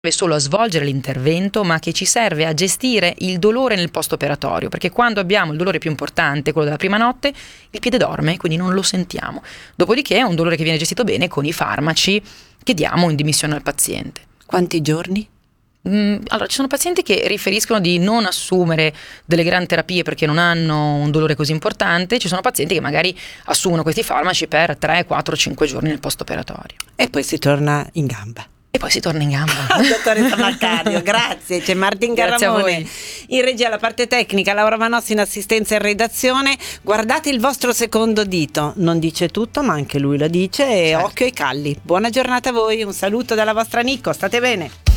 solo a svolgere l'intervento, ma che ci serve a gestire il dolore nel post-operatorio, perché quando abbiamo il dolore più importante, quello della prima notte, il piede dorme, quindi non lo sentiamo. Dopodiché è un dolore che viene gestito bene con i farmaci che diamo in dimissione al paziente. Quanti giorni? Allora, ci sono pazienti che riferiscono di non assumere delle grandi terapie perché non hanno un dolore così importante, ci sono pazienti che magari assumono questi farmaci per 3, 4, 5 giorni nel post-operatorio. E poi si torna in gamba. E poi si torna in gamba. Dottoressa Maccario, grazie. C'è Martin Grazie a Garramone voi. in regia, la parte tecnica, Laura Manossi in assistenza e redazione. Guardate il vostro secondo dito, non dice tutto ma anche lui lo dice, e Certo. occhio ai calli. Buona giornata a voi, un saluto dalla vostra Nico, state bene.